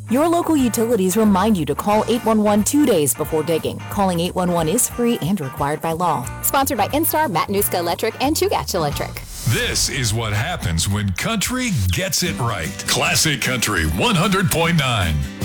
Your local utilities remind you to call 811 2 days before digging. Calling 811 is free and required by law. Sponsored by Instar, Matanuska Electric, and Chugach Electric. This is what happens when country gets it right. Classic Country 100.9.